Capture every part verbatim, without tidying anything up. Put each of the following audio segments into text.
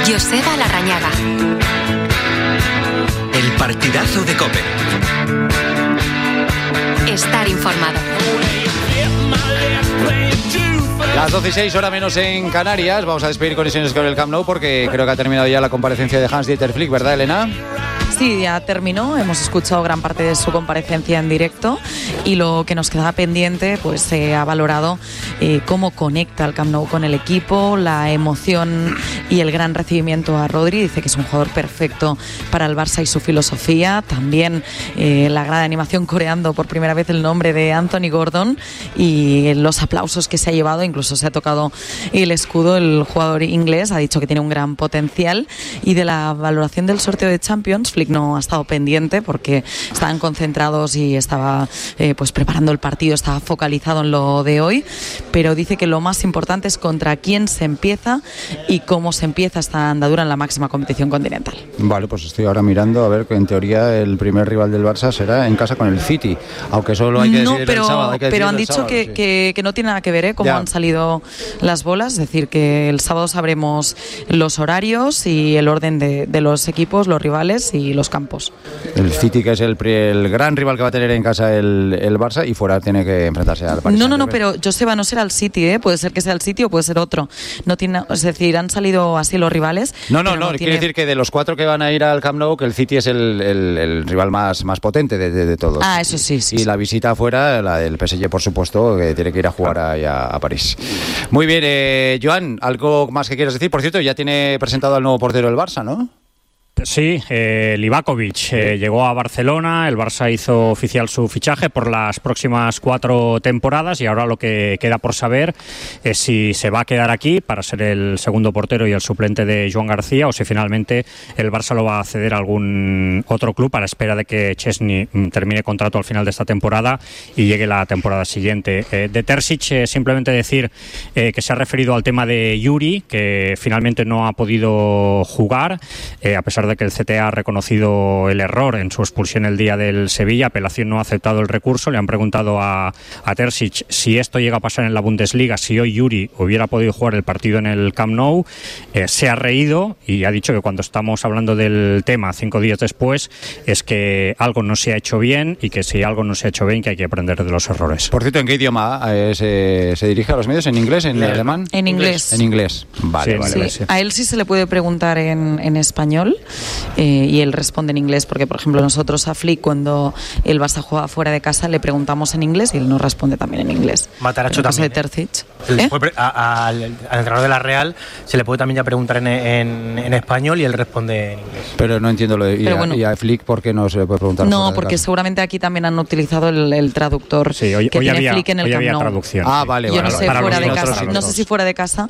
Joseba Larrañaga. El partidazo de COPE. Estar informado. Las doce y seis, hora menos en Canarias. Vamos a despedir conexiones con el Camp Nou porque creo que ha terminado ya la comparecencia de Hans-Dieter Flick, ¿verdad, Elena? Sí, ya terminó, hemos escuchado gran parte de su comparecencia en directo y lo que nos quedaba pendiente, pues se eh, ha valorado eh, cómo conecta el Camp Nou con el equipo, la emoción y el gran recibimiento a Rodri. Dice que es un jugador perfecto para el Barça y su filosofía. También eh, la grada de animación coreando por primera vez el nombre de Anthony Gordon y los aplausos que se ha llevado, incluso se ha tocado el escudo. El jugador inglés ha dicho que tiene un gran potencial. Y de la valoración del sorteo de Champions, Flick no ha estado pendiente porque estaban concentrados y estaba eh, pues preparando el partido, estaba focalizado en lo de hoy, pero dice que lo más importante es contra quién se empieza y cómo se empieza esta andadura en la máxima competición continental. Vale, pues estoy ahora mirando a ver que en teoría el primer rival del Barça será en casa con el City, aunque solo hay que no, decidir pero, el sábado. Hay que pero han el dicho sábado, que, sí. que, que no tiene nada que ver ¿eh? cómo Ya. han salido las bolas, es decir, que el sábado sabremos los horarios y el orden de, de los equipos, los rivales y los campos. El City, que es el, el gran rival que va a tener en casa el, el Barça, y fuera tiene que enfrentarse al Paris. No, no, no, pero Joseba, no será el City, ¿eh? Puede ser que sea el City o puede ser otro. No tiene, es decir, han salido así los rivales. No, no, pero no, tiene... quiere decir que de los cuatro que van a ir al Camp Nou, que el City es el, el, el rival más, más potente de, de, de todos. Ah, eso sí, sí. Y sí. la visita afuera, la del P S G, por supuesto, que tiene que ir a jugar a, a, a París. Muy bien, eh, Joan, ¿algo más que quieras decir? Por cierto, ya tiene presentado al nuevo portero del Barça, ¿no? Sí, eh, Livakovic eh, llegó a Barcelona, el Barça hizo oficial su fichaje por las próximas cuatro temporadas y ahora lo que queda por saber es si se va a quedar aquí para ser el segundo portero y el suplente de Joan García o si finalmente el Barça lo va a ceder a algún otro club a la espera de que Chesney termine contrato al final de esta temporada y llegue la temporada siguiente. Eh, de Terzic, eh, simplemente decir eh, que se ha referido al tema de Yuri, que finalmente no ha podido jugar, eh, a pesar de que el C T A ha reconocido el error en su expulsión el día del Sevilla. Apelación no ha aceptado el recurso. Le han preguntado a, a Terzic si esto llega a pasar en la Bundesliga, si hoy Yuri hubiera podido jugar el partido en el Camp Nou. Eh, se ha reído y ha dicho que cuando estamos hablando del tema cinco días después es que algo no se ha hecho bien y que si algo no se ha hecho bien que hay que aprender de los errores. Por cierto, ¿en qué idioma eh, se, se dirige a los medios? ¿En inglés? ¿En alemán? En inglés. En inglés. Vale, Sí, vale, sí. vale. Sí, a él sí se le puede preguntar en, en español eh, y él responde en inglés porque, por ejemplo, nosotros a Flick cuando el Barça juega fuera de casa le preguntamos en inglés y él nos responde también en inglés. Mataracho En el caso también, de Terzic. Se les ¿Eh? puede pre- a- a- al, al entrenador de la Real se le puede también ya preguntar en, en, en español y él responde en inglés. Pero no entiendo lo de... Y, Pero a, bueno. y a Flick, ¿por qué no se le puede preguntar? No, fuera de porque casa? seguramente aquí también han utilizado el, el traductor Sí, hoy, que hoy tiene había, Flick en el hoy Camp había Nou. traducción. Ah, sí. vale, Yo vale. no sé para fuera los de dos, casa, para los no sé dos. si fuera de casa,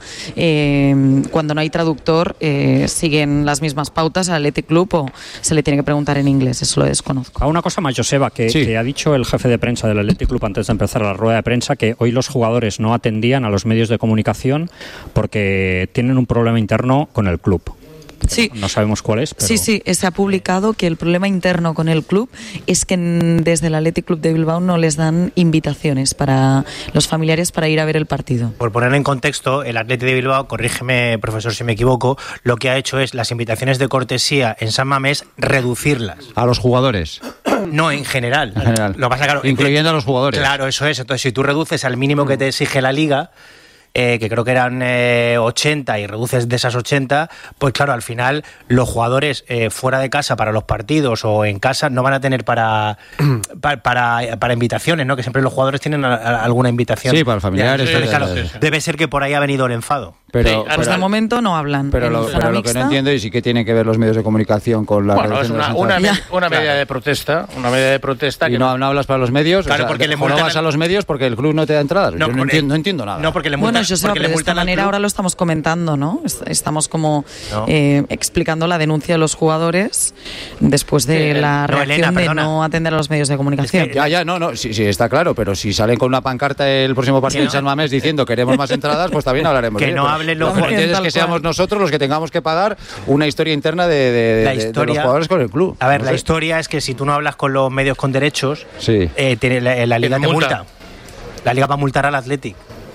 eh, cuando no hay traductor, eh, siguen las mismas pautas al Athletic Club o se le tiene que preguntar en inglés, eso lo desconozco. A una cosa más, Joseba, que, Sí. que ha dicho el jefe de prensa del Athletic Club antes de empezar la rueda de prensa, que hoy los jugadores no atendían a los medios de comunicación porque tienen un problema interno con el club. Sí. No sabemos cuál es, pero... Sí, sí, se ha publicado que el problema interno con el club es que mm, desde el Athletic Club de Bilbao no les dan invitaciones para los familiares para ir a ver el partido. Por poner en contexto, el Athletic de Bilbao, corrígeme profesor si me equivoco, lo que ha hecho es las invitaciones de cortesía en San Mamés reducirlas. A los jugadores. No, en general. En general. Lo que pasa, claro, Incluyendo a los jugadores. Claro, eso es. Entonces, si tú reduces al mínimo que te exige la Liga, eh, que creo que eran eh, ochenta, y reduces de esas ochenta, pues claro, al final los jugadores eh, fuera de casa para los partidos o en casa no van a tener para para, para, para invitaciones, ¿no? Que siempre los jugadores tienen a, a, alguna invitación. Sí, para familiares. Entonces, sí, claro, sí, sí. debe ser que por ahí ha venido el enfado. Pero, Sí, pero- Pues de momento no hablan. pero En lo, zona pero lo que mixta. no entiendo es si qué tienen que ver los medios de comunicación con la Bueno, es reducción de una, las una, entradas. me- una medida de protesta, una medida de protesta Y que no, no hablas para los medios, Claro, o sea, porque le o no multan vas a- a los medios porque el club no te da entradas. Yo no, porque- entiendo, no entiendo nada. No, porque le multan, Bueno, Joseba, porque le pero de esta multan al manera club. ahora lo estamos comentando, ¿no? Est- Estamos como No. eh, explicando la denuncia de los jugadores después de Sí, la no, reacción Elena, de perdona. no atender a los medios de comunicación. Ya, ya, no, no, sí, sí, está claro, pero si salen con una pancarta el próximo partido Que en no. San Mamés diciendo queremos más entradas, pues también hablaremos. Que de ello, no pero hablen los lo que jugadores. entiendo es Tal que seamos cual. nosotros los que tengamos que pagar una historia interna de, de- La de- de historia- los jugadores con el club. A ver, No la sé. historia es que si tú no hablas con los medios con derechos, Sí. eh, tiene- la, la Liga te te multa. multa. La Liga va a multar al Athletic.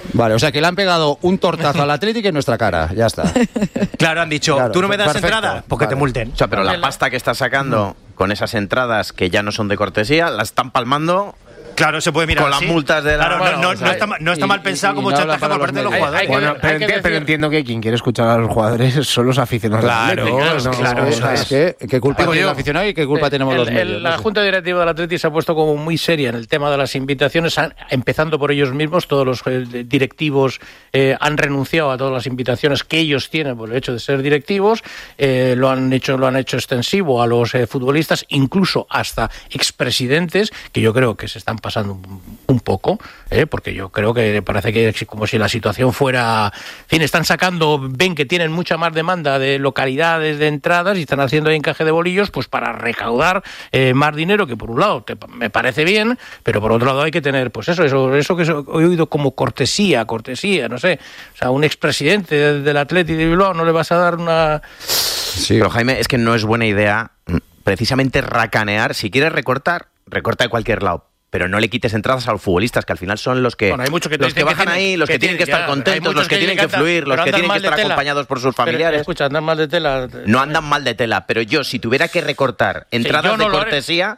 Vale, o sea que le han pegado un tortazo al Atlético en nuestra cara, ya está. Claro, han dicho, Claro, tú no me das perfecto. entrada, porque Vale. te multen. O sea, pero la pasta que está sacando con esas entradas que ya no son de cortesía, la están palmando Claro, se puede mirar con las así. multas de la... Claro, no, Bueno, no, o sea, no está, ma- no está y- mal pensado y- como y no chantaje habla para por los parte de los medios. jugadores. Hay que- Bueno, pero, hay que enti- pero decir- entiendo que quien quiere escuchar a los jugadores son los aficionados. Claro, del Atlético, no, ¿no? claro, es, eso es que qué culpa Digo tiene el yo, aficionado y qué culpa eh, tenemos el- los el- medios. La no sé. Junta Directiva del Atleti se ha puesto como muy seria en el tema de las invitaciones, han- empezando por ellos mismos. Todos los eh, directivos eh, han renunciado a todas las invitaciones que ellos tienen por el hecho de ser directivos. Eh, lo han hecho, lo han hecho extensivo a los eh, futbolistas, incluso hasta expresidentes, que yo creo que se están pasando un, un poco, eh, porque yo creo que parece que es como si la situación fuera... En fin, están sacando, ven que tienen mucha más demanda de localidades, de entradas, y están haciendo ahí encaje de bolillos pues para recaudar eh, más dinero, que por un lado te- me parece bien, pero por otro lado hay que tener, pues eso, eso, eso que he oído como cortesía, cortesía, no sé. O sea, un expresidente del, del Atleti de Bilbao no le vas a dar una... Sí, Pero Jaime, es que no es buena idea mm, precisamente racanear. Si quieres recortar, recorta de cualquier lado. Pero no le quites entradas a los futbolistas, que al final son los que, Bueno, hay muchos que te los que dicen que bajan tienen- ahí, los que, que tienen que tienen- estar ya, hay contentos, muchos los que que tienen que encantan, fluir, los pero que andan tienen que mal de estar tela. acompañados por sus Pero, familiares. escucha, andan mal de tela. No andan mal de tela, pero yo, si tuviera que recortar entradas yo no de lo haré. cortesía,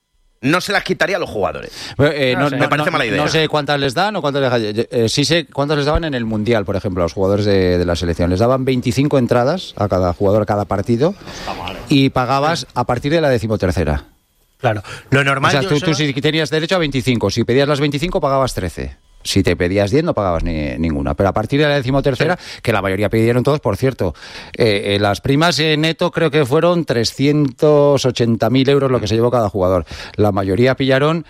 no se las quitaría a los jugadores. Eh, No sé. Me parece mala idea. No sé cuántas les dan o cuántas les eh, sí sé cuántas les daban en el Mundial, por ejemplo, a los jugadores de, de la selección. Les daban veinticinco entradas a cada jugador a cada partido y pagabas a partir de la decimotercera. Claro. Lo O normal... sea, yo tú, sé- tú sí tenías derecho a veinticinco. Si pedías las veinticinco, pagabas trece. Si te pedías diez, no pagabas ni, ninguna. Pero a partir de la decimotercera, que la mayoría pidieron todos, por cierto, eh, eh, las primas eh, neto creo que fueron trescientos ochenta mil euros lo que se llevó cada jugador. La mayoría pillaron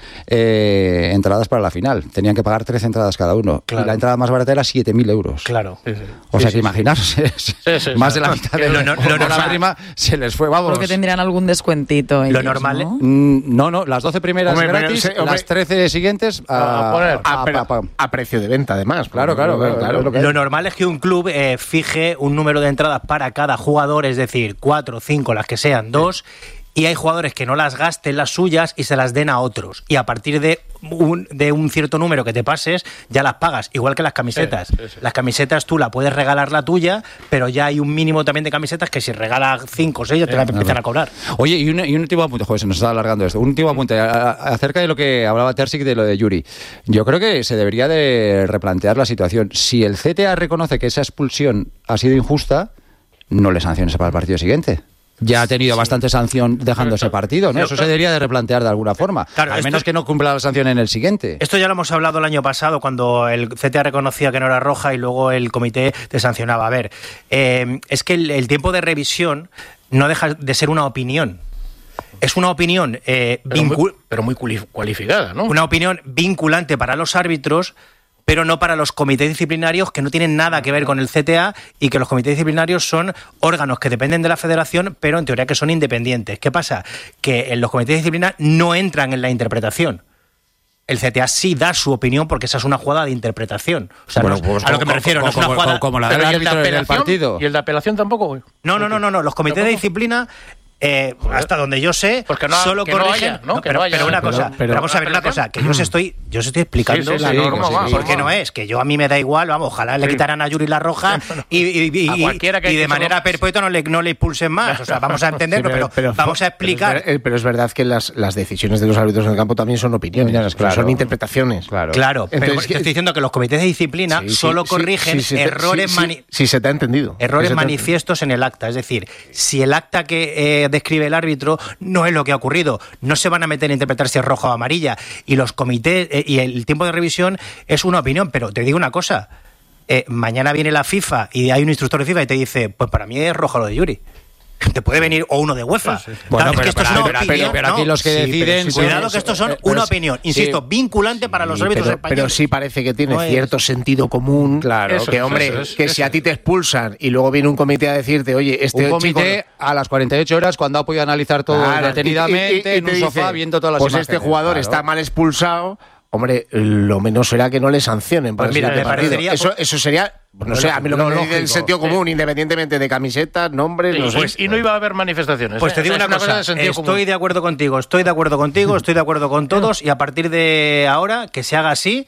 eh, entradas para la final. Tenían que pagar trece entradas cada uno. Claro. Y la entrada más barata era siete mil euros. Claro. O sea que imaginaros, es- Sí, sí, más sí. de la mitad de Lo no- lo la normal. prima se les fue, vamos. Creo que tendrían algún descuentito. ellos, normal, ¿no? Mm, No, no, las doce primeras Hombre, pero gratis, se- hombre, las trece siguientes a a, poner. a- A, pero a- a- a precio de venta, además. Claro, claro, claro, es lo que hay. Lo normal es que un club eh, fije un número de entradas para cada jugador, es decir, cuatro, cinco, las que sean, dos, y hay jugadores que no las gasten las suyas y se las den a otros. Y a partir de un, de un cierto número que te pases, ya las pagas, igual que las camisetas. Sí, sí, sí. Las camisetas tú la puedes regalar la tuya, pero ya hay un mínimo también de camisetas que si regalas cinco o seis ya te la empiezan a cobrar. Oye, y un, y un último apunte, joder, se nos está alargando esto. Un último apunte a- a- acerca de lo que hablaba Terzic de lo de Yuri. Yo creo que se debería de replantear la situación. Si el C T A reconoce que esa expulsión ha sido injusta, no le sanciones para el partido siguiente. Ya ha tenido bastante sanción dejando ese partido, ¿no? Eso se debería de replantear de alguna forma. Claro, Al esto- menos que no cumpla la sanción en el siguiente. Esto ya lo hemos hablado el año pasado cuando el C T A reconocía que no era roja y luego el comité te sancionaba. A ver, eh, es que el, el tiempo de revisión no deja de ser una opinión. Es una opinión, eh, Pero muy, vincu- pero muy culi- cualificada, ¿no? una opinión vinculante para los árbitros, pero no para los comités disciplinarios, que no tienen nada que ver con el C T A y que los comités disciplinarios son órganos que dependen de la federación, pero en teoría que son independientes. ¿Qué pasa? Que en los comités disciplinarios no entran en la interpretación. El C T A sí da su opinión porque esa es una jugada de interpretación. O sea, Bueno, no- pues a lo que me como- refiero, no es como- una como- jugada... como la Pero del ¿y el de árbitro en el apelación? partido. ¿Y el de apelación tampoco? No, no, no, no, no. Los comités de disciplina, eh, hasta donde yo sé, Porque no- solo que no corrigen. haya, ¿no? Que pero, no haya. pero una Pero- cosa, pero- pero vamos a ver una apelación. cosa, que yo os estoy, yo os estoy explicando Sí, sí, la sí, norma. ¿cómo va? ¿Por qué ¿Cómo no va? es? Que yo a mí me da igual, vamos, ojalá le Sí. quitaran a Yuri la roja y, y- y- A y- cualquiera que y de que se manera lo- perpetua no le, no le impulsen más. O sea, vamos a entenderlo, Sí, pero, vamos a explicar. Pero es, ver- pero es verdad que las, las decisiones de los árbitros en el campo también son opiniones, Opiniones, o sea, claro. son interpretaciones. Claro. Claro, pero Entonces, te estoy diciendo que los comités de disciplina Sí, sí, solo sí, corrigen sí, sí, te- errores sí, sí, mani- sí, se te ha entendido. Errores Sí se te ha- manifiestos en el acta. Es decir, si el acta que eh, describe el árbitro no es lo que ha ocurrido, no se van a meter a interpretar si es roja o amarilla. Y los comités eh, y el tiempo de revisión es una opinión. Pero te digo una cosa. eh, mañana viene la FIFA y hay un instructor de FIFA y te dice, pues para mí es roja lo de Yuri. Te puede venir o uno de UEFA. Bueno, Claro, es pero, que esto es pero- una pero- opinión, pero- pero aquí ¿no? los que Sí, pero deciden... sí, son- Cuidado que estos son eh, pero una sí, opinión. Insisto, sí. vinculante para los Sí, árbitros pero, españoles. pero sí parece que tiene No es- cierto sentido común. Claro. Eso que es, hombre, eso es, que eso si a es. ti te expulsan y luego viene un comité a decirte, oye, este Un comité chico- a las cuarenta y ocho horas cuando ha podido analizar todo Claro, detenidamente y- y- y en te un dice, sofá viendo todas las pues imágenes. este jugador Claro. está mal expulsado. Hombre, lo menos será que no le sancionen para Pues el mira, siguiente me partido. parecería- Eso, eso sería, no Lo sé, a mí lo que lo me dice el lógico. sentido común, independientemente de camisetas, nombres, Sí, no sé. pues, y no iba a haber manifestaciones. Pues ¿eh? te O sea, digo es una cosa, de sentido estoy común. de acuerdo contigo, estoy de acuerdo contigo, estoy de acuerdo con todos y a partir de ahora que se haga así,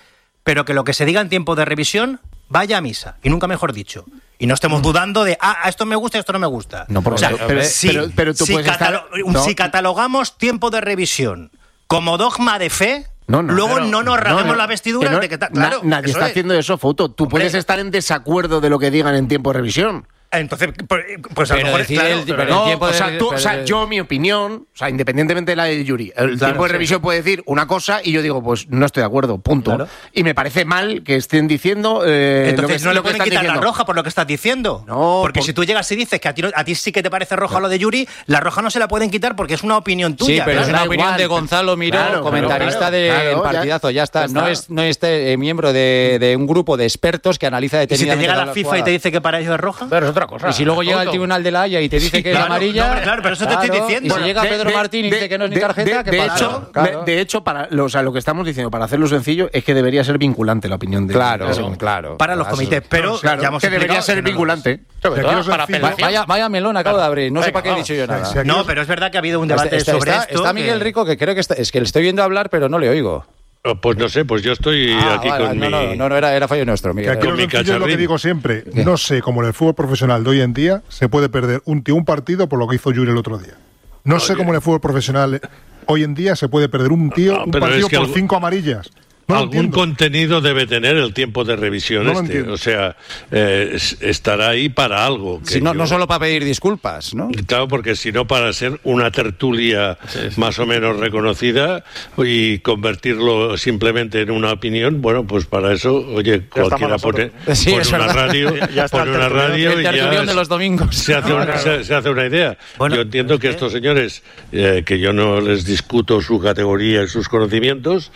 pero que lo que se diga en tiempo de revisión vaya a misa, y nunca mejor dicho. Y no estemos dudando de, ah, esto me gusta y esto no me gusta. No, o sea, pero, pero, si, pero, pero tú si, puedes catalo- estar... no. si catalogamos tiempo de revisión como dogma de fe, No, no, luego pero- no nos rasguemos no, no, las vestiduras que no- de que tal. na- Claro, nadie eso está es. haciendo eso, Foto. Tú Hombre. puedes estar en desacuerdo de lo que digan en tiempo de revisión. Entonces, pues a lo Pero mejor, decir claro, el- pero pero No, el tiempo o de- sea, tú- pero- o sea, yo, mi opinión, o sea, independientemente de la de Yuri, el Claro, tiempo de sí. revisión puede decir una cosa y yo digo, pues no estoy de acuerdo, punto. Claro. Y me parece mal que estén diciendo eh, entonces lo que, no le lo que pueden están quitar diciendo. la roja por lo que estás diciendo. No, porque por- si tú llegas y dices que a ti, no- a ti sí que te parece roja lo de Yuri, la roja no se la pueden quitar porque es una opinión tuya. Sí, pero es claro. una da opinión igual. de Gonzalo Miró, Claro, comentarista claro, del claro, ya- partidazo. Ya está. ya No está. es no este eh, miembro de, de un grupo de expertos que analiza Y si te detenidamente. llega todas la las FIFA y jugadas. te dice que para ellos es roja. Pero es otra cosa. Y si luego llega el Foto. Tribunal de la Haya y te dice Sí, que claro, es amarilla. no, hombre, claro, pero eso te estoy claro, diciendo. Y si llega De- Pedro de- Martín y de- dice que no es ni de- tarjeta, de- ¿qué de pasa? hecho, Claro. de, de hecho, para lo, o sea, lo que estamos diciendo, para hacerlo sencillo, es que debería ser vinculante la opinión de Claro, de- claro. Para los Claro, comités, pero Claro, ya hemos que debería explicado ser que no lo vinculante. Sobre todo Aquí lo para sencillo- apelación. Vaya, vaya melón acabo de abrir. No sé Venga, para qué he vamos. dicho yo nada. Sí, aquí No, los- pero es verdad que ha habido un debate Está, sobre está- esto. está Miguel que- Rico, que creo que está, es que le estoy viendo hablar, pero no le oigo. Oh, Pues no sé, pues yo estoy Ah, aquí vale, con no, mi... no, no, no, era, era fallo nuestro, Que Miguel. aquí Con lo mi sencillo es lo que cacharrín. digo siempre. No sé cómo en el fútbol profesional de hoy en día se puede perder un tío un partido por lo que hizo Yuri el otro día. No sé cómo en el fútbol profesional hoy en día se puede perder un tío No, un pero partido es que por algo- cinco amarillas. No lo Algún entiendo. contenido debe tener el tiempo de revisión No lo este. entiendo. O sea, eh, es- estará ahí para algo. que Si no, yo- no solo para pedir disculpas, ¿no? Claro, porque si no, para ser una tertulia más o menos reconocida y convertirlo simplemente en una opinión, bueno, pues para eso, oye, cualquiera pone, Sí, pone es una verdad. radio, Ya está pone el una tertulión. radio El y ya tertulión de los domingos. se hace, un- se, se hace una idea. Bueno, yo entiendo que ¿eh? estos señores, eh, que yo no les discuto su categoría y sus conocimientos,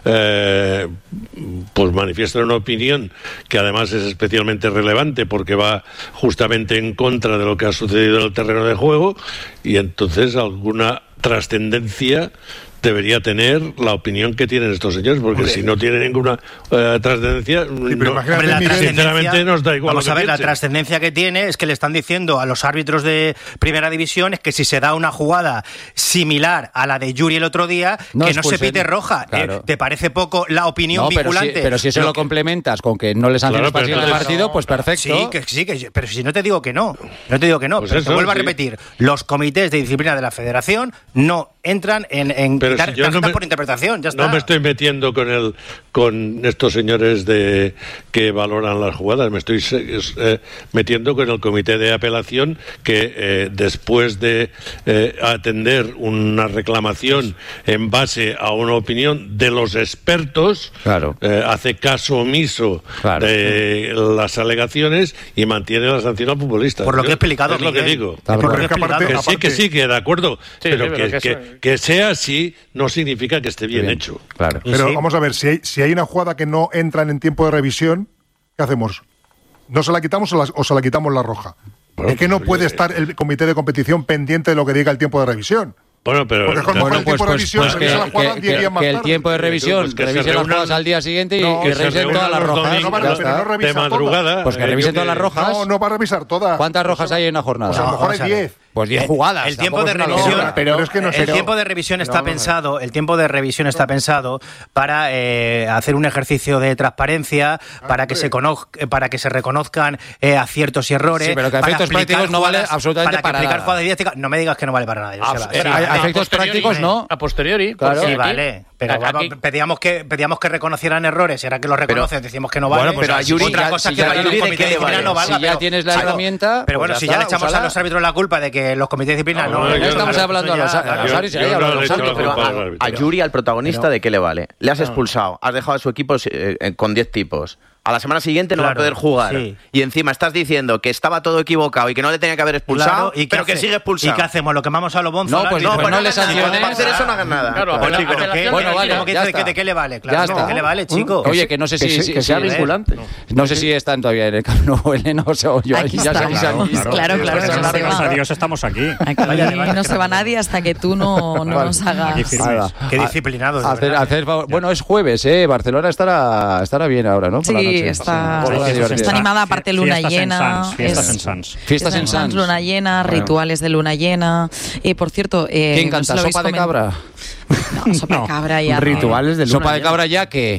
eh, pues manifiestan una opinión que además es especialmente relevante porque va justamente en contra de lo que ha sucedido en el terreno de juego y entonces alguna trascendencia debería tener la opinión que tienen estos señores, porque si no tiene ninguna eh, trascendencia, pero no- imagínate, Hombre, la Miguel, sinceramente nos da igual. Vamos lo a que ver, la piensen. trascendencia que tiene es que le están diciendo a los árbitros de primera división es que si se da una jugada similar a la de Yuri el otro día, No que no se expulsen. pite roja. Claro. Eh, ¿Te parece poco la opinión No, pero si, vinculante? pero si eso lo que- complementas con que no les sanciones Claro, para el pero siguiente entonces- partido, pues perfecto. Sí, que sí, que yo- pero si no te digo que no, no te digo que no, Pues pero eso, te vuelvo a sí. repetir, los comités de disciplina de la Federación no entran en, en Pero quitar si yo no tarjeta me- por interpretación, ya está. No me estoy metiendo con el con estos señores de que valoran las jugadas, me estoy se- es, eh, metiendo con el comité de apelación que eh, después de eh, atender una reclamación en base a una opinión de los expertos, Claro. eh, hace caso omiso Claro. de las alegaciones y mantiene la sanción al futbolista. Por lo que Yo- he explicado, es lo que Miguel. digo. Tal Por lo cual. que he Es que aparte- explicado. Que sí, que sí, que de acuerdo, pero, sí, que, pero que que- eso- que sea así no significa que esté bien, Bien, hecho. Claro. Pero Sí. vamos a ver, si hay, si hay una jugada que no entran en tiempo de revisión, ¿qué hacemos? ¿No se la quitamos o, la- o se la quitamos la roja? Bueno, es que no pues, puede oye, estar el comité de competición pendiente de lo que diga el tiempo de revisión. Bueno, pero Porque con- no, con Bueno, el pues, tiempo de pues, revisión pues que, revisa la jugada que- diez que- días más que el tarde. tiempo de revisión Pues que se revise las reúnan- jugadas al día siguiente y No, que que se revisen todas reúnan las los rojas. domingos, No, vale, Ya pero está. no revisa de todas. madrugada. Pues que eh, revisen yo todas las que- rojas. No, no va a revisar todas. ¿Cuántas rojas hay en una jornada? Pues a lo mejor vamos a hay ver. diez. Pues diez jugadas. El tiempo de tampoco es una revisión, locura. pero es que no el sé, no. tiempo de revisión está No, no, no. pensado, el tiempo de revisión está pensado para eh, hacer un ejercicio de transparencia, para que se conozca, para que se reconozcan eh, aciertos y errores. Sí, pero que a para efectos explicar prácticos no vale jugadas- absolutamente para, para explicar nada. jugadas didácticas. No me digas que no vale para nada. Joseba. Ah, Sí, sí, vale. a efectos posteriori, prácticos no. A posteriori. Claro. porque Sí, aquí- vale, pero aquí- vamos, pedíamos que pedíamos que reconocieran errores y ahora que los reconocen decimos que no vale. Bueno, pues pero a Yuri otra ya- cosa si es que ya para tiene- el ¿de comité qué de le disciplina vale? no valga. Si ya pero- tienes la Chico, herramienta, Pero pues bueno, ya si ya está, le echamos úsala. a los árbitros la culpa de que los comités de disciplina No, no. no, no yo estamos no- hablando a los, a los Yo- árbitros, yo ahí, a no los le echo la árbitros. culpa Pero al a, árbitro. a Yuri, al protagonista, ¿de qué le vale? Le has expulsado, has dejado a su equipo eh, eh, con diez tipos. A la semana siguiente no va a Claro, poder jugar. sí. Y encima estás diciendo que estaba todo equivocado y que no le tenía que haber expulsado, Claro, ¿y qué pero que hace? sigue expulsado. ¿Y qué hacemos? ¿Lo quemamos a lo bonzo? No, al pues árbitro? no, pues no le hagas nada. sanciones. Para hacer eso no hagas nada. Claro, Bueno, apela- chico, ¿qué? apelación Bueno, aquí, vale, ¿Cómo que ya dice está. que de qué le vale? Ya Claro, está. ¿de qué le vale, chico? Oye, que no sé si... Que, se- si- que sea si- vinculante. No sé si están todavía en el Camp Nou, Elena, o sea, o yo Aquí ya se estamos. avisan. Claro, claro, claro, Gracias, no se gracias va. a Dios estamos aquí. Aquí Vaya, vaya, no que se no va me- nadie hasta que tú no, no nos hagas. Aquí firmes. Nada. Qué A- disciplinados, de Hacer, verdad. hacer favor- bueno, es jueves, ¿eh? Barcelona estará, estará bien ahora, ¿no? Por la Sí, noche. está, Sí, Fiestas en divertido. está Sans. animada, aparte luna Fiestas en llena. Sans, Fiestas es- en Sans. Fiestas en Sans. luna llena, Bueno. rituales de luna llena. Eh, por cierto, eh, ¿Quién no sé canta? si lo habéis ¿Sopa de comen- cabra? No, sopa de cabra ya. Rituales de luna ¿Sopa de llena. cabra ya que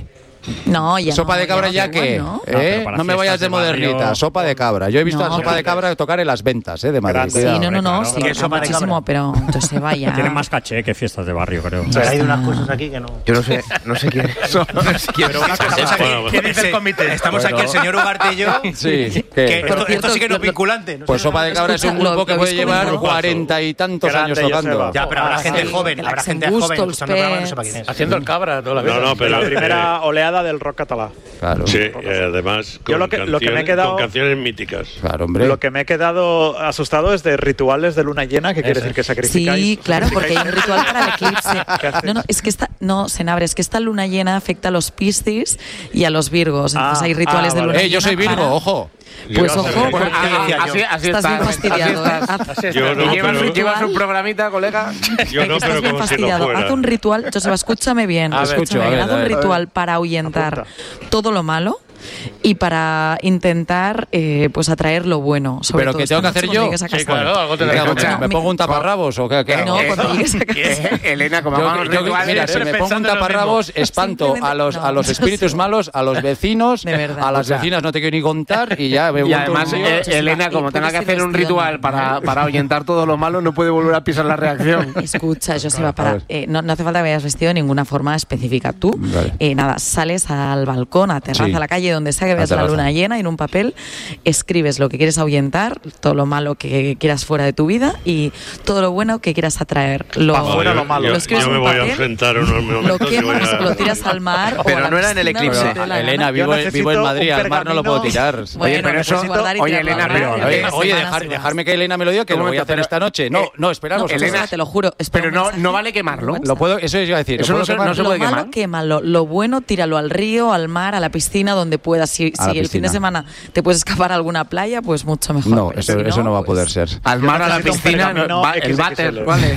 No, ya Sopa no, de cabra ya, ya no, que igual, ¿no? ¿no? ¿Eh? No, pero No me vayas de para fiestas de modernita, barrio- sopa de cabra. Yo he visto No, a la sopa pero- de cabra tocar en las ventas, ¿eh? De Madrid. Grande. Sí, Cuidado. no, no, no, Claro. sí, ¿Qué sopa de muchísimo, cabra? pero entonces vaya. Tienen más caché que fiestas de barrio, creo. Pero hay unas cosas aquí que no. Yo no sé, no sé quién es. No sé quién es. Estamos aquí, Bueno, ¿qué dice el comité? Estamos aquí el señor Ugarte y yo. Sí, Que que- esto, Por cierto, esto sí que no es lo- lo- vinculante. No Pues sé. sopa de cabra es un Escucha, lo- grupo que lo puede habéis llevar comentado. cuarenta y tantos Grande, años tocando. Joseba. Ya, pero habrá Ah, gente sí, joven, el habrá gente Axen joven Gustos, escuchando el programa, no Pérez. sepa quién es. Haciendo el cabra toda la vida. No, no, pero La primera eh, oleada del rock catalán. Claro, sí, eh, además con, Yo lo que- lo que me he canciones- quedado- con canciones míticas. claro, hombre. Lo que me he quedado asustado es de rituales de luna llena, que quiere decir que sacrificáis. Sí, claro, porque hay un ritual para el eclipse. ¿Qué hacéis? No, no, es que esta, no, Senabre, es que esta luna llena afecta a los Piscis y a los Virgos. Entonces Ah, hay rituales ah, de vale. luna Eh, yo soy llena Virgo, para- ojo. Pues Yo- ojo, Pues, porque Así, así estás está. bien fastidiado. Así ¿eh? estás. Haz- Yo no, llevas, pero- llevas un programita, colega. Yo no, estás pero bien como si lo fastidiado. fuera. Haz un ritual, Joseba, escúchame bien. A ver, escúchame escucho, a bien. ver, Haz a un ver. ritual para ahuyentar Apunta. todo lo malo y para intentar eh, pues atraer lo bueno. Sobre ¿Pero todo qué esta tengo que noche hacer cuando yo? llegues a Sí, casa. claro, algo tendrás Venga, que pues, hacer. ¿me pongo un taparrabos o qué? qué? No, Eh, cuando llegues a casa. Eh, Elena, como Yo- hagamos yo- rituales. mira, si me pongo un pensando en lo taparrabos, espanto Simplemente- a los, a no, los no espíritus sé. malos, a los vecinos, De verdad. a las O sea, vecinas no te quiero ni contar y ya me Y monto además, un lío. eh, Joseba, Elena, y como tenga que puedes ir hacer un vestido ritual para, para ahuyentar todo lo malo, no puede volver a pisar la reacción. Escucha, Joseba, A para, ver. eh, no, no hace falta que vayas vestido de ninguna forma específica. Tú, Vale. eh, nada, sales al balcón, a terraza, Sí. a la calle, donde sea que A veas la terraza. luna llena, y en un papel escribes lo que quieres ahuyentar, todo lo malo que quieras fuera de tu vida y todo lo bueno que quieras atraer. Lo, Pa' fuera yo, lo malo. yo- lo escribes yo en me un voy a papel, ausentar unos momentos. lo y voy quemas, a- lo tiras al mar o Pero a la no era en el piscina, eclipse. donde te dé la Elena, gana. vivo, Yo vivo en necesito Madrid, un al mar no lo puedo tirar. pergamino. Bueno, Oye, pero lo eso- puedes guardar y oye, tirarlo Elena, al mar. pero- En Oye, una oye, semana dejar- se va. dejarme que Elena me lo diga, que Un lo voy a momento, hacer pero- esta noche. No, no, esperad No, vosotros. Elena, te lo juro. espera Pero un no, mensaje. no vale quemarlo. Lo puedo, eso iba a decir. ¿lo Eso puedo no se- quemar? no se Lo puede malo, quemar. quémalo. Lo bueno, tíralo al río, al mar, a la piscina, donde puedas. Si, A la si el fin de piscina. semana te puedes escapar a alguna playa, pues mucho mejor. No, Pero eso, si eso no va a pues- poder ser. Al mar, a la necesito un piscina, no, pergamino va- el equis equis váter, ele. vale.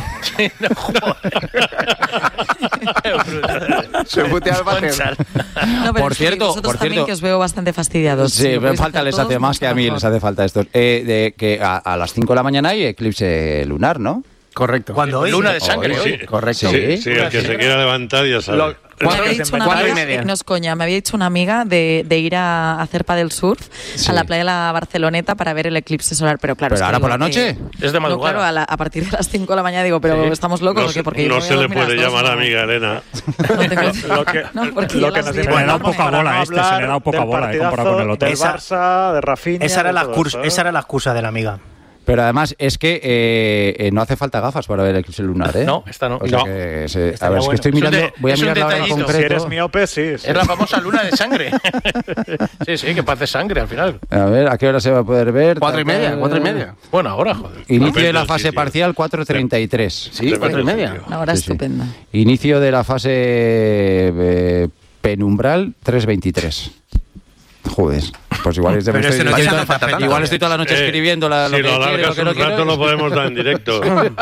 Se putea al váter. No, pero Por sí, cierto, vosotros por también, cierto. que os veo bastante fastidiados. Sí, Si lo me podéis falta, hacer les todos, hace más que a mí, mucho les mejor. hace falta esto. Eh, de que a, a las cinco de la mañana hay eclipse lunar, ¿no? Correcto. Cuando hoy. Luna de sangre. Hoy, hoy. Sí, Correcto. Sí, sí, el que se quiera levantar ya sabe. Lo- Me Cuatro- había dicho una cuatro y amiga, media. eh, no es coña, me había dicho una amiga de, de ir a hacer paddle surf Sí. a la playa de la Barceloneta para ver el eclipse solar, pero claro. ¿Pero es que ahora por digo la noche? que- Es de No, madrugada. claro, a, la- a partir de las cinco de la mañana digo, pero Sí. estamos locos No o qué, se, porque yo no me voy se a le dormir a las puede dos, llamar ¿no? amiga Elena. No tengo- Lo que, No, porque lo ya que las nos diez. Se le da invitamos poca para bola no a este, se le da hablar poca del bola, eh, comparado con el otro. partidazo Del Esa- Barça, de Rafinha. Esa era, de la todo excusa, eso, ¿eh? esa era la excusa de la amiga. Pero además es que eh, eh, no hace falta gafas para ver el eclipse lunar, ¿eh? No, esta no. O sea No. que se- a Estaría ver, es que bueno. estoy Es un mirando, de- voy a es un mirar la hora detallito. concreto. Si eres miope, sí. sí. Es la famosa luna de sangre. Sí, sí, que pasa sangre al final. A ver, ¿a qué hora se va a poder ver? Cuatro y Tal, media, tal. cuatro y media. Bueno, ahora, joder. Inicio Depende de la del fase sitio. parcial cuatro treinta y tres. Sí, cuatro y media. Una hora Sí, sí. estupenda. Inicio de la fase eh, penumbral tres veintitrés. Joder, pues igual es de Pero me ese estoy- no tiene igual, tanta estoy, falta. igual estoy toda la noche Eh, escribiendo la, lo si que lo quiero, lo alargas que no un rato quiero. lo podemos dar en directo.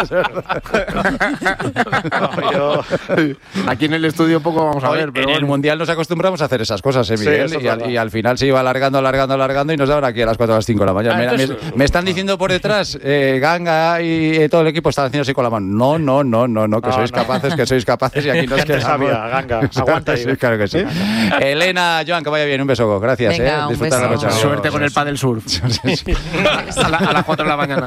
No, yo- Aquí en el estudio poco vamos a Hoy, ver, pero en el bueno. Mundial nos acostumbramos a hacer esas cosas, ¿eh, Sí, Miguel? eso es y, al, verdad. y al final se iba alargando, alargando, alargando y nos daban aquí a las cuatro a las cinco de la mañana. Ah, Mira, entonces- me, me están diciendo por detrás, eh, Ganga y eh, todo el equipo están haciendo así con la mano. No, no, no, no, no, que No, sois no. capaces, que sois capaces y aquí nos Gente quedamos. sabia, Ganga, aguanta ahí. Sí, claro que sí. Elena, Joan, que vaya bien, un beso, gracias. Venga, eh. un Disfrutar la beso. noche. Suerte con el paddle surf. a, la- a las cuatro de la mañana.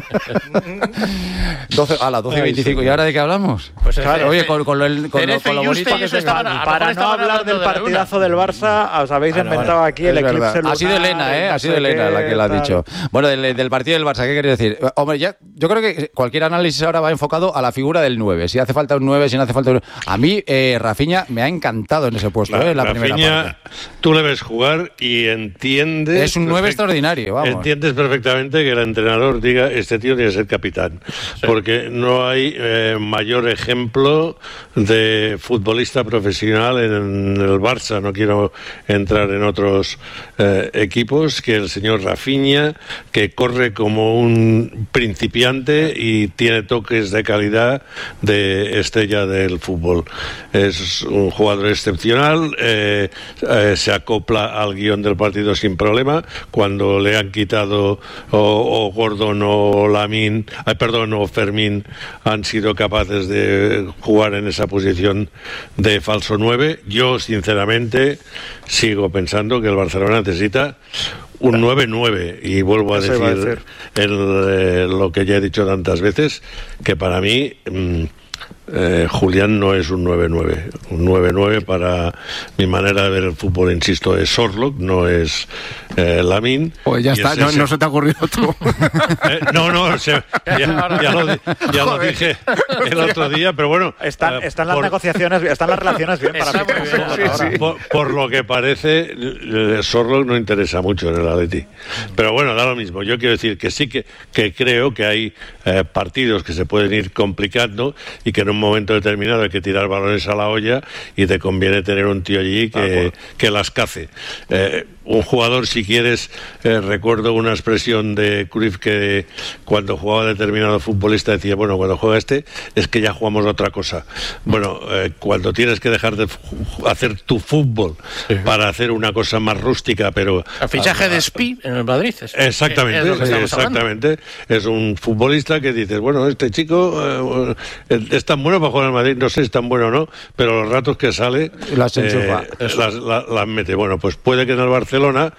doce, a las doce y veinticinco. ¿Y ahora de qué hablamos? Pues Claro, oye, con, con lo, el- con lo, Cerezo con lo y bonito Juste y que eso se estaban- a lo Para mejor no estaban hablar hablando del de la partidazo luna. del Barça, os habéis Vale, inventado vale. aquí el Es eclipse verdad. lunar. Ha sido Elena, ¿eh? el no Ha sido sé Elena qué, la que lo ha tal. dicho. Bueno, del, del partido del Barça, ¿qué queréis decir? Eh, Hombre, ya, yo creo que cualquier análisis ahora va enfocado a la figura del nueve. Si hace falta un nueve, si no hace falta un... A mí, eh, Rafinha me ha encantado en ese puesto, La, eh, en la primera Rafinha, parte. tú le ves jugar y entiendes. Es un nueve perfect- extraordinario, vamos. Entiendes perfectamente que el entrenador diga: este tío tiene que ser capitán. Porque no hay eh, mayor ejemplo de futbolista profesional en el Barça. No quiero entrar en otros eh, equipos que el señor Rafinha, que corre como un principiante y tiene toques de calidad de estrella del fútbol. Es un jugador excepcional, eh, eh, se acopla al guión del partido ido sin problema. Cuando le han quitado o, o Gordon o Lamine, eh, perdón, o Fermín han sido capaces de jugar en esa posición de falso nueve. Yo, sinceramente, sigo pensando que el Barcelona necesita un nueve nueve, y vuelvo a Eso decir, iba a decir. El, eh, lo que ya he dicho tantas veces, que para mí mm, eh, Julián no es un nueve nueve. Un nueve nueve, para mi manera de ver el fútbol, insisto, es Sorloth, no es eh, Lamine. Pues ya Y está, es no, ese- no se te ha ocurrido tú. Eh, no, no, o sea, ya, ya lo, ya lo dije el otro día, pero bueno. Están, eh, están las por- negociaciones, están las relaciones bien para Está fichar muy un bien, Sorloth sí, ahora. Por, por lo que parece, eh, Sorloth no interesa mucho en el Atleti. Pero bueno, da lo mismo. Yo quiero decir que sí que, que creo que hay eh, partidos que se pueden ir complicando y que en un momento determinado hay que tirar balones a la olla y te conviene tener un tío allí que, que las cace. Eh, un jugador, si quieres, eh, recuerdo una expresión de Cruyff que cuando jugaba determinado futbolista decía, bueno, cuando juega este es que ya jugamos otra cosa. Bueno, eh, cuando tienes que dejar de fu- hacer tu fútbol para hacer una cosa más rústica, pero... El fichaje de Spi en el Madrid. Es, Exactamente, es lo que estamos hablando. exactamente. Es un futbolista que dices, bueno, este chico eh, es tan bueno para jugar en Madrid, no sé si es tan bueno o no, pero los ratos que sale Las enchufa. eh, las, la- las mete. Bueno, pues puede que en el Barcelona,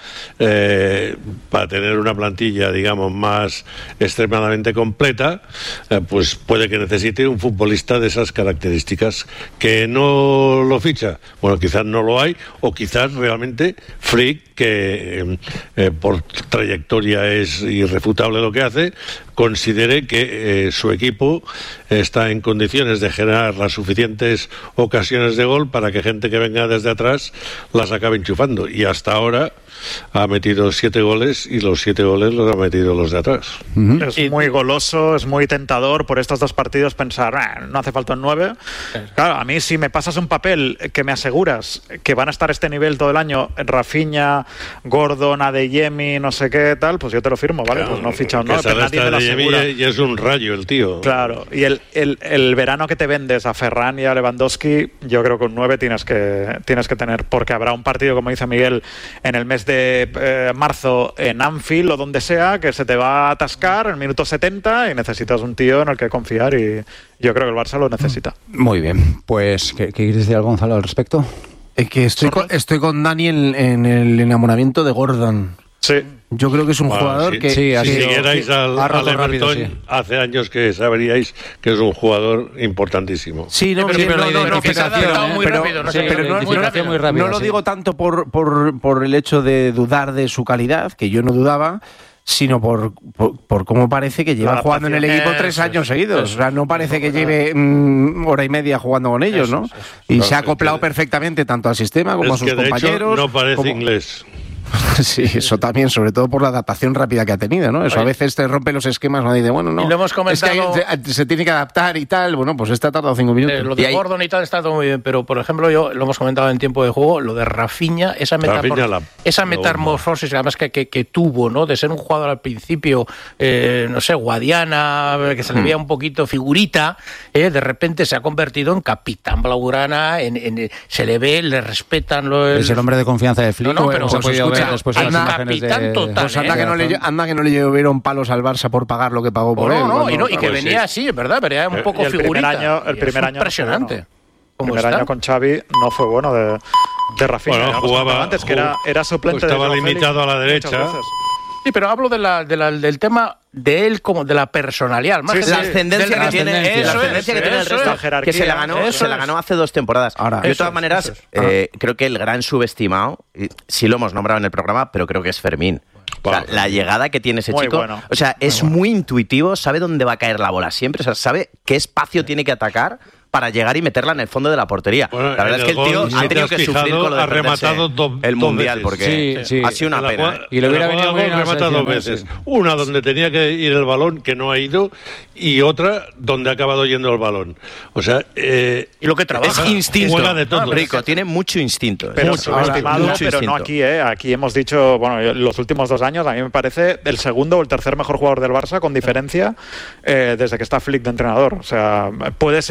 eh, para tener una plantilla, digamos, más extremadamente completa, eh, pues puede que necesite un futbolista de esas características. Que no lo ficha, bueno, quizás no lo hay, o quizás realmente Frick, que eh, eh, por trayectoria es irrefutable lo que hace, considere que eh, su equipo está en condiciones de generar las suficientes ocasiones de gol para que gente que venga desde atrás las acabe enchufando. Y hasta ahora ha metido siete goles, y los siete goles los ha metido los de atrás. Es muy goloso, es muy tentador por estos dos partidos pensar, "Ah, no hace falta un nueve". Claro, a mí si me pasas un papel que me aseguras que van a estar a este nivel todo el año, Rafinha, Gordon, Adeyemi, no sé qué tal, pues yo te lo firmo, ¿vale? Pues no ficha un Que nueve, pero sale nadie hasta me lo de asegura. Yemi y es un rayo el tío. Claro, y el, el, el verano que te vendes a Ferran y a Lewandowski, yo creo que un nueve tienes que, tienes que tener, porque habrá un partido, como dice Miguel, en el mes de eh, marzo en Anfield o donde sea, que se te va a atascar en el minuto setenta y necesitas un tío en el que confiar, y yo creo que el Barça lo necesita. Muy bien, pues, ¿qué, qué quieres decir, Gonzalo, al respecto? Es que estoy con, estoy con Dani en, en el enamoramiento de Gordon. Sí. Yo creo que es un Bueno, jugador si, que... sí, ha si sido- siguierais al, ha al roto rápido, Everton sí. hace años, que sabríais que es un jugador importantísimo. Sí, no, pero- sí, pero no, la no, no, identificación, pero- ¿eh? muy pero- rápido, no sí, sé, pero la no- identificación no- muy rápida, no lo sí. digo tanto por, por, por el hecho de dudar de su calidad, que yo no dudaba, sino por, por, por cómo parece que lleva La jugando en el adaptación. equipo tres Eso es, años seguidos. eso O sea, no parece que lleve mm, hora y media jugando con ellos, Eso ¿no? es, eso Y No, se ha es acoplado que- perfectamente tanto al sistema como a Es sus que de hecho compañeros. no parece como- inglés. Sí, eso también, sobre todo por la adaptación rápida que ha tenido, ¿no? Eso a Oye. veces te rompe los esquemas, ¿no? Dice, bueno, no, Y lo hemos es que comentado- hay- se, se tiene que adaptar y tal. Bueno, pues este ha tardado cinco minutos. Eh, lo Y de ahí- Gordon y tal está todo muy bien, pero por ejemplo, yo lo hemos comentado en tiempo de juego, lo de Rafinha, esa, metamor- Rafinha la- esa la metamorfosis además que, que, que tuvo, ¿no? De ser un jugador al principio, eh, no sé, Guadiana, que se le veía un poquito figurita, eh, de repente se ha convertido en capitán blaugrana, en, en- se le ve, le respetan los... Es el hombre de confianza de Flick. No, no, pero se ha pues podido escucha, ver después de las anda, imágenes de... capitán total, Pues anda, ¿eh? que no le, anda que no le llovieron palos al Barça por pagar lo que pagó por no, él. no, cuando- y, no, y que Pues venía sí. así, es verdad, pero era un Eh, poco y el primer figurita. año- el Y primer es año no fue impresionante. bueno. El ¿Cómo primer está? año con Xavi no fue bueno de, de Rafinha. Bueno, ya hemos jugaba- comentado antes que era, era suplente pues estaba de Joao limitado Félix a la muchas derecha. veces. Sí, pero hablo de la, de la- del tema de él, como de la personalidad. al margen Sí, sí. de- La ascendencia del- que tiene, ascendencia. la Eso ascendencia es, que tiene el eso resto, es. Jerarquía, que se la ganó, eso se la es. ganó hace dos temporadas. Ahora, Yo, de eso todas es, maneras, eso es. eh, creo que el gran subestimado, y sí lo hemos nombrado en el programa, pero creo que es Fermín. O sea, Bueno, la llegada que tiene ese muy chico, bueno. o sea, es muy intuitivo, sabe dónde va a caer la bola siempre, o sea, sabe qué espacio tiene que atacar para llegar y meterla en el fondo de la portería. Bueno, la verdad en es que el el tío gol, si ha te tenido has que sufrir fijado, con lo de ha perderse rematado do- el dos Mundial, veces. porque Sí, sí. ha sido una En la pena. jugada- ¿eh? Y le en hubiera la venido jugada muy bien gol a la remata dos selección, veces. sí. Una donde tenía que ir el balón, que no ha ido, y otra donde ha acabado yendo el balón. O sea, eh, Y lo que trabaja. Es instinto. Juega de todo. Ah, Rico, tiene mucho instinto. ¿eh? Pero mucho, subestimado, mucho pero no instinto. aquí, ¿eh? Aquí hemos dicho, bueno, yo- los últimos dos años a mí me parece el segundo o el tercer mejor jugador del Barça con diferencia eh, desde que está Flick de entrenador. O sea, puede ser que esté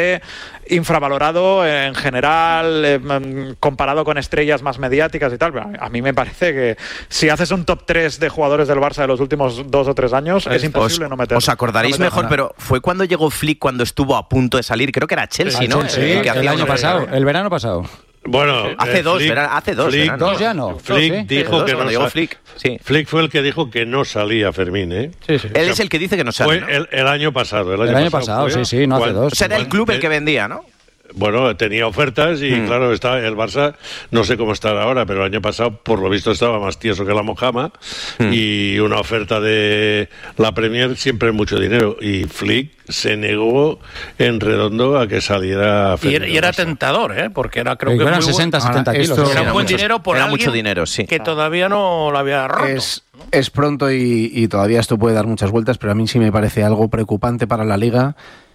ve infravalorado en general, eh, comparado con estrellas más mediáticas y tal. A mí me parece que si haces un top tres de jugadores del Barça de los últimos dos o tres años, es imposible os, no meterlo. Os acordaréis no mejor, pero fue cuando llegó Flick, cuando estuvo a punto de salir, creo que era Chelsea, Sí, ¿no? Chelsea, el, que el hacía año unos- pasado, el verano pasado. Bueno, hace eh, dos, Flick, verán, hace dos. Flick, verán. Dos ya no. Flick Sí. dijo Dos, que cuando no llegó sa- Flick, sí. Flick fue el que dijo que no salía Fermín, ¿eh? Sí, sí. Él es el que dice que no sale, Fue ¿no? el, el año pasado. El año, El año pasado, fue sí, sí, no hace cuando- dos. O sea, era el club el que vendía, ¿no? Bueno, tenía ofertas y Mm. claro, está el Barça, no sé cómo estará ahora, pero el año pasado por lo visto estaba más tieso que la mojama Mm. y una oferta de la Premier siempre es mucho dinero y Flick se negó en redondo a que saliera Y Fermín era, y era al Barça. tentador, ¿eh? Porque era, creo Que que eran muy buen- sesenta, setenta Ahora, kilos. esto- Era Era un buen mucho- dinero por era alguien mucho dinero, sí. que todavía no lo había roto. Es, es pronto y, y todavía esto puede dar muchas vueltas, pero a mí sí me parece algo preocupante para la Liga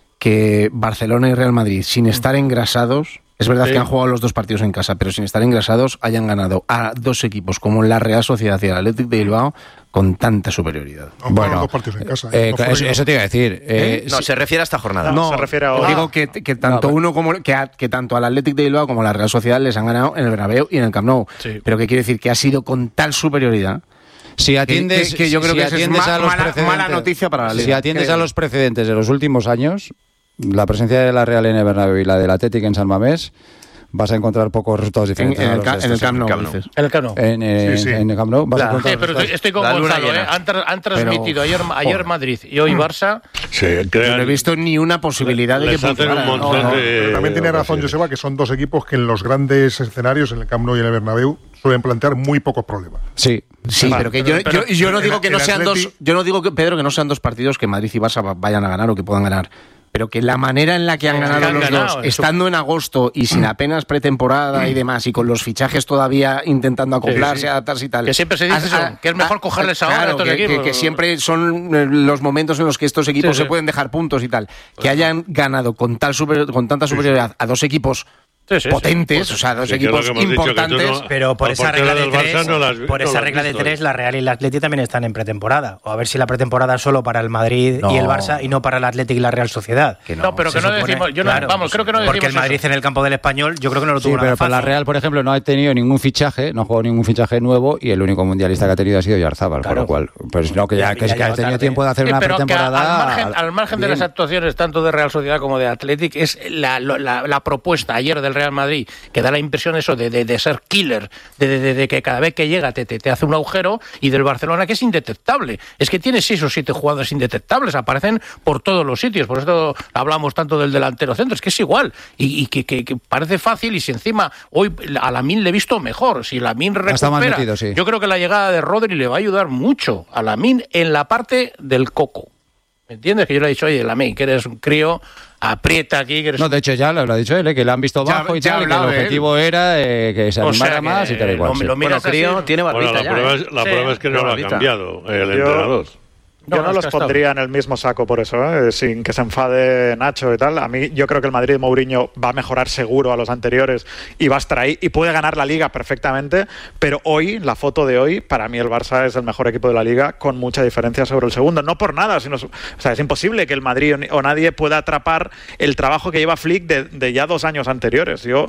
que Barcelona y Real Madrid, sin estar engrasados, es verdad Sí. que han jugado los dos partidos en casa, pero sin estar engrasados, hayan ganado a dos equipos como la Real Sociedad y el Athletic de Bilbao con tanta superioridad. No, bueno, dos partidos en casa. Eh, no fue eso, yo. eso te iba a decir. eh, No, si- se refiere a esta jornada. No, se refiere a Os ahora. digo que, que tanto No, uno como que, a- que tanto al Athletic de Bilbao como a la Real Sociedad les han ganado en el Bernabéu y en el Camp Nou. Sí. Pero que quiere decir que ha sido con tal superioridad Si atiendes, que- que yo creo si que eso es atiendes ma- a los mala- precedentes- mala noticia para la Liga. Si atiendes Creo. a los precedentes de los últimos años, la presencia de la Real en el Bernabéu y la del Atlético en San Mamés, vas a encontrar pocos resultados en, diferentes. en a el, los ca- de en el estos. Camp Nou, Camp Nou. dices. En el Cano. En, en- Sí, sí. en el Camp Nou vas a La- encontrar Sí, pero estoy, resultados. estoy con La luna Gonzalo, ¿eh? llena. Han, tra- han transmitido ayer, ayer Madrid y hoy Barça. Sí, Yo crean- no he visto ni una posibilidad de que les hacen un puntuaran. montón No, no, de- pero también tiene razón ocasiones. Joseba que son dos equipos que en los grandes escenarios, en el Camp Nou y en el Bernabéu, suelen plantear muy pocos problemas. Sí. Sí, pero que yo, pero- yo, yo no el- digo que no el sean Atleti- dos, yo no digo que Pedro que no sean dos partidos que Madrid y Barça va- vayan a ganar o que puedan ganar, pero que la manera en la que han Que ganado han los ganado, dos, en su- estando en agosto y sin apenas pretemporada y demás, y con los fichajes todavía intentando acoplarse, sí. adaptarse y tal. Que siempre se dice Has- eso, a- que es mejor a- cogerles ahora claro, a estos que, equipos. que- que siempre son eh, los momentos en los que estos equipos Sí, se sí. pueden dejar puntos y tal. Que hayan ganado con tal super- con tanta superioridad a dos equipos Sí, sí, sí. potentes, o sea, dos Sí, que es lo equipos que hemos dicho, que tú importantes. no- Pero por la esa portera regla de del Barça tres, no la has- por no esa la has regla de visto, tres, ¿eh? la Real y el Athletic también están en pretemporada. O a ver si la pretemporada es solo para el Madrid No. y el Barça y no para el Athletic y la Real Sociedad. Que No, pero Se que no supone- decimos. Yo no, claro, vamos, creo que no decimos. Porque el Madrid eso. en el campo del Español, yo creo que no lo Sí, tuvo pero nada por la fácil. Real, por ejemplo, no ha tenido ningún fichaje, no ha jugado ningún fichaje nuevo y el único mundialista que ha tenido ha sido Yarzábal, con Claro. lo cual, pues no, que ya, Ya- que, es ya que ha llegó tenido tarde. tiempo de hacer Sí, una pero que pretemporada. al margen, al margen de bien. las actuaciones tanto de Real Sociedad como de Athletic, es la, la, la propuesta ayer del Real Madrid, que da la impresión eso de, de, de ser killer, de, de, de, de que cada vez que llega te, te, te hace un agujero, y del Barcelona que es indetectable. Es que tiene seis o siete jugadores indetectables, aparecen por todos los sitios, por eso hablamos tanto del delantero centro, es que es igual, y, y que, que, que parece fácil, y si encima hoy a Lamine le he visto mejor, si Lamine Está más recupera, metido, sí. yo creo que la llegada de Rodri le va a ayudar mucho a Lamine en la parte del coco. ¿Me entiendes? Que yo le he dicho, oye, Lamine, que eres un crío, aprieta aquí, que eres No, de hecho ya lo, lo ha dicho él, eh, que le han visto Ya- bajo y ya tal, y que el hablaba de él. objetivo era eh, que se O animara sea que más y tal y cual. lo- sí. lo miras Bueno, Crío así. tiene Bueno, barbita la ya, prueba, ¿eh? es, la Sí, prueba es que no qué lo ha bonita. cambiado el Yo- entrenador. Yo No, no, es los que ha estado. pondría en el mismo saco por eso, ¿eh? Sin que se enfade Nacho y tal. A mí yo creo que el Madrid de Mourinho va a mejorar seguro a los anteriores y va a estar ahí y puede ganar la Liga perfectamente, pero hoy, la foto de hoy, para mí el Barça es el mejor equipo de la Liga con mucha diferencia sobre el segundo. No por nada, sino, o sea, es imposible que el Madrid o, ni- o nadie pueda atrapar el trabajo que lleva Flick de, de ya dos años anteriores. Yo,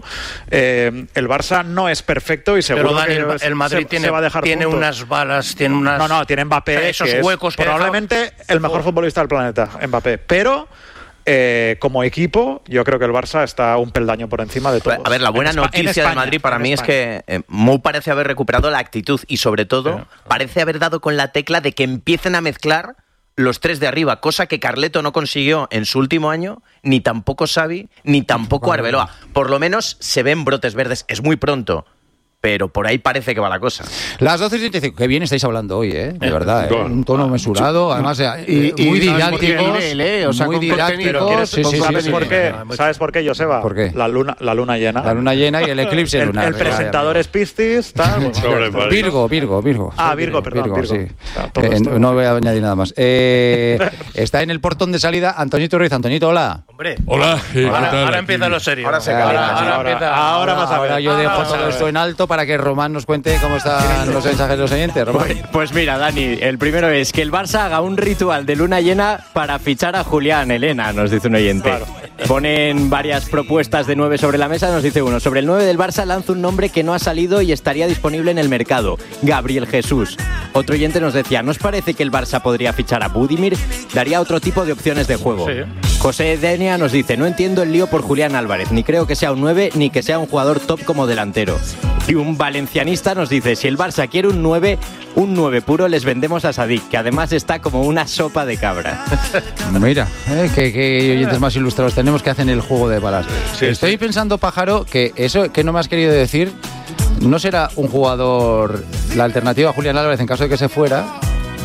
eh, el Barça no es perfecto y seguro Pero Dani, que el, el Madrid se, tiene, se va a dejar tiene puntos. unas balas, tiene unas... No, no, tiene Mbappé, O sea, esos que es huecos que ha dejado- probablemente el mejor futbolista del planeta, Mbappé. Pero eh, como equipo, yo creo que el Barça está un peldaño por encima de todos. A ver, la buena En Espa- en noticia España, del Madrid para en mí España. es que eh, Mou parece haber recuperado la actitud y sobre todo parece haber dado con la tecla de que empiecen a mezclar los tres de arriba, cosa que Carleto no consiguió en su último año, ni tampoco Xavi, ni tampoco Arbeloa. Por lo menos se ven brotes verdes, es muy pronto, pero por ahí parece que va la cosa. Las doce y treinta y cinco, qué bien estáis hablando hoy, ¿eh? De verdad, ¿eh? Bueno. Un tono mesurado, además, eh, Y- y muy sabes didácticos. qué nivel, ¿eh? O sea, muy con contenido. didácticos. Sí, sí, sí, ¿Sabes sí, por sí. qué? ¿Sabes por qué, Joseba? ¿Por qué? La luna, la luna llena. La luna llena y el eclipse el, lunar. el presentador es Piscis, tal. Bueno, Sobre ya está. Virgo, Virgo, Virgo. Ah, Virgo, perdón, Virgo. sí. Ah, todo Eh, esto. no voy a añadir nada más. Eh, está en el portón de salida Antoñito Ruiz. Antoñito, hola. Hombre, Hola, Ahora, ahora empieza lo serio. Ahora se ahora, calienta, ahora, sí. Ahora- empieza. ahora vas a ver. Ahora yo Ahora dejo vas a todo ver. esto en alto para que Román nos cuente cómo están los mensajes de los oyentes. Román. Pues mira, Dani, el primero es que el Barça haga un ritual de luna llena para fichar a Julián Elena, nos dice un oyente. Claro. Ponen varias propuestas de nueve sobre la mesa. Nos dice uno: sobre el nueve del Barça lanza un nombre que no ha salido y estaría disponible en el mercado: Gabriel Jesús. Otro oyente nos decía: ¿no os parece que el Barça podría fichar a Budimir? Daría otro tipo de opciones de juego. Sí. José Denia nos dice: no entiendo el lío por Julián Álvarez, ni creo que sea un nueve ni que sea un jugador top como delantero. Y un valencianista nos dice: si el Barça quiere un nueve, un nueve puro, les vendemos a Sadik, que además está como una sopa de cabra. Mira, eh, que, que oyentes más ilustrados tenemos que hacen el juego de balas. Sí, Estoy sí. pensando, Pájaro, que eso que no me has querido decir, ¿no será un jugador, la alternativa a Julián Álvarez en caso de que se fuera?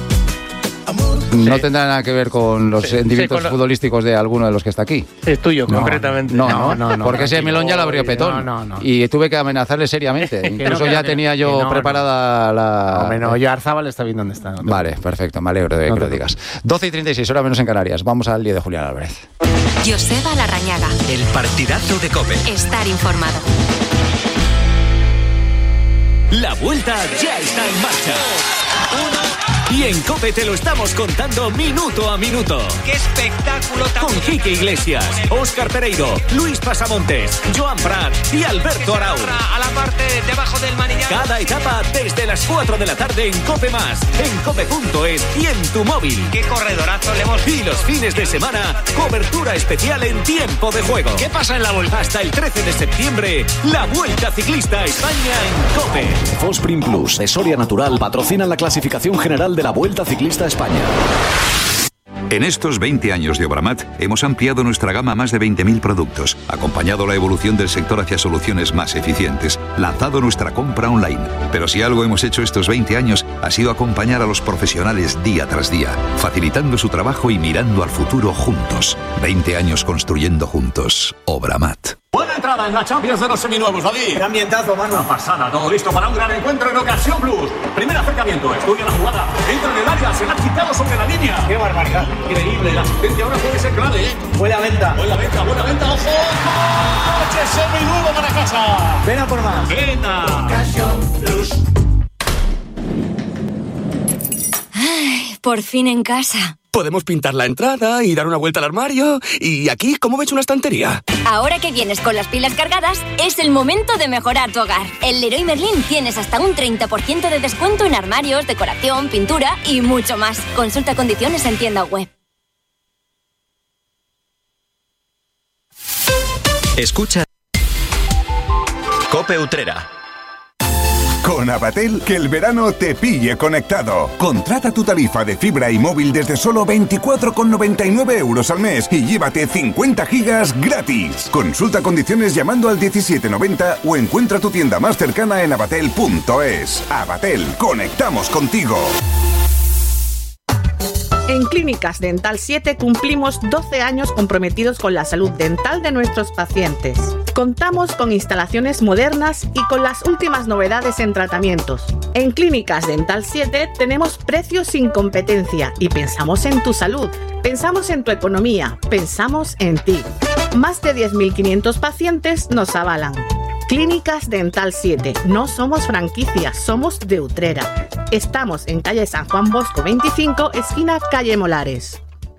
No sí. tendrá nada que ver con los sí, sentimientos sí, con futbolísticos de alguno de los que está aquí. Es tuyo, no, concretamente. No, no, no, no porque no, ese no, melón ya lo abrió Petón. No, no, no. Y tuve que amenazarle seriamente. Incluso no, ya tenía yo no, preparada no. la... Hombre, no, yo Arzábal está bien donde está. No vale, perfecto, me alegro de no que lo digas. doce y treinta y seis, hora menos en Canarias. Vamos al lío de Julián Álvarez. Joseba Larrañaga. El partidazo de COPE. Estar informado. La vuelta ya está en marcha. Y en COPE te lo estamos contando minuto a minuto. ¡Qué espectáculo tan Con Quique Iglesias, Óscar Pereiro, Luis Pasamontes, Joan Prat y Alberto Arau. A la parte debajo del manillar. Cada etapa desde las cuatro de la tarde en COPE Más, en cope punto es y en tu móvil. ¡Qué corredorazo le hemos... Y los fines de semana, cobertura especial en tiempo de juego. ¿Qué pasa en la vuelta? Hasta el trece de septiembre, la Vuelta Ciclista a España en COPE. Fosprin Plus, de Soria Natural, patrocina la clasificación general de la Vuelta Ciclista a España. En estos veinte años de Obramat hemos ampliado nuestra gama a más de veinte mil productos, acompañado la evolución del sector hacia soluciones más eficientes, lanzado nuestra compra online. Pero si algo hemos hecho estos veinte años ha sido acompañar a los profesionales día tras día, facilitando su trabajo y mirando al futuro juntos. veinte años construyendo juntos. Obramat. Buena entrada en la Champions de los seminuevos, David. Qué ambientazo, mano. Una pasada, todo listo para un gran encuentro en Ocasión Plus. Primer acercamiento, estudia la jugada, entra en el área, se la ha quitado sobre la línea. Qué barbaridad. Increíble, la asistencia ahora puede ser clave, ¿eh? Buena venta. Buena venta, buena venta, ojo. ¡Coche seminuevo para casa! Ven a por más. Ven a Ocasión Plus. Ay, por fin en casa. Podemos pintar la entrada y dar una vuelta al armario. Y aquí, ¿cómo ves una estantería? Ahora que vienes con las pilas cargadas, es el momento de mejorar tu hogar. En Leroy Merlin tienes hasta un treinta por ciento de descuento en armarios, decoración, pintura y mucho más. Consulta condiciones en tienda web. Escucha COPE Utrera. Con Avatel, que el verano te pille conectado. Contrata tu tarifa de fibra y móvil desde solo veinticuatro con noventa y nueve euros al mes y llévate cincuenta gigas gratis. Consulta condiciones llamando al diecisiete noventa o encuentra tu tienda más cercana en avatel punto es. Avatel, conectamos contigo. En Clínicas Dental siete cumplimos doce años comprometidos con la salud dental de nuestros pacientes. Contamos con instalaciones modernas y con las últimas novedades en tratamientos. En Clínicas Dental siete tenemos precios sin competencia y pensamos en tu salud, pensamos en tu economía, pensamos en ti. Más de diez mil quinientos pacientes nos avalan. Clínicas Dental siete. No somos franquicias, somos de Utrera. Estamos en calle San Juan Bosco veinticinco, esquina calle Molares.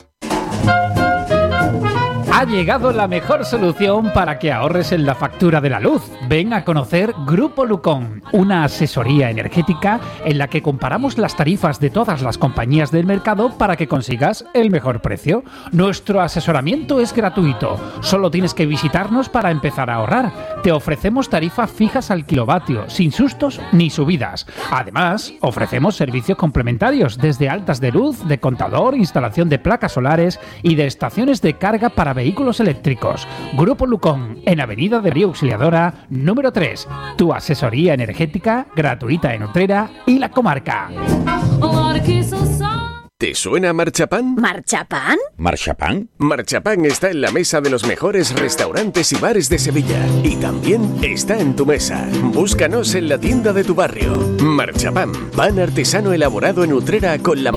Ha llegado la mejor solución para que ahorres en la factura de la luz. Ven a conocer Grupo Lucón, una asesoría energética en la que comparamos las tarifas de todas las compañías del mercado para que consigas el mejor precio. Nuestro asesoramiento es gratuito. Solo tienes que visitarnos para empezar a ahorrar. Te ofrecemos tarifas fijas al kilovatio, sin sustos ni subidas. Además, ofrecemos servicios complementarios desde altas de luz, de contador, instalación de placas solares y de estaciones de carga para vehículos eléctricos. Grupo Lucón, en Avenida de Río Auxiliadora, número tres. Tu asesoría energética gratuita en Utrera y la comarca. ¿Te suena Marchapán? ¿Marchapán? ¿Marchapán? Marchapán está en la mesa de los mejores restaurantes y bares de Sevilla. Y también está en tu mesa. Búscanos en la tienda de tu barrio. Marchapán, pan artesano elaborado en Utrera con la